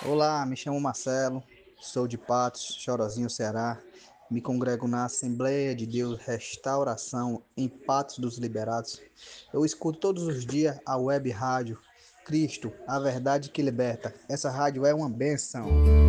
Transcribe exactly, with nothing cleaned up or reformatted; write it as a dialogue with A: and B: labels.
A: Olá, me chamo Marcelo, sou de Patos, Chorozinho, Ceará. Me congrego na Assembleia de Deus Restauração em Patos dos Liberados. Eu escuto todos os dias a web rádio Cristo, a verdade que liberta. Essa rádio é uma benção.